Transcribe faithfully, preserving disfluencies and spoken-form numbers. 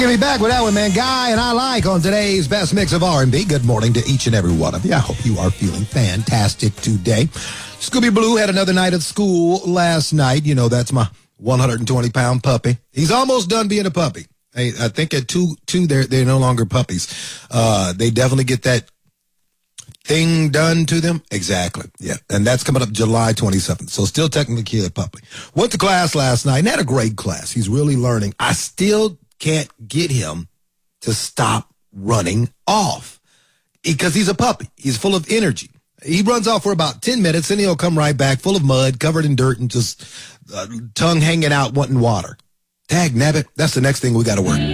Gonna be back with that one, man. Guy and I Like on today's best mix of R and B. Good morning to each and every one of you. I hope you are feeling fantastic today. Scooby Blue had another night of school last night. You know, that's my one hundred twenty pound puppy. He's almost done being a puppy. I, I think at two, two, they're, they're no longer puppies. Uh, they definitely get that thing done to them. Exactly. Yeah. And that's coming up July twenty-seventh. So still technically a puppy. Went to class last night and had a great class. He's really learning. I still can't get him to stop running off because he's a puppy. He's full of energy. He runs off for about ten minutes, and he'll come right back full of mud, covered in dirt, and just uh, tongue hanging out wanting water. Dag nabbit, that's the next thing we got to work.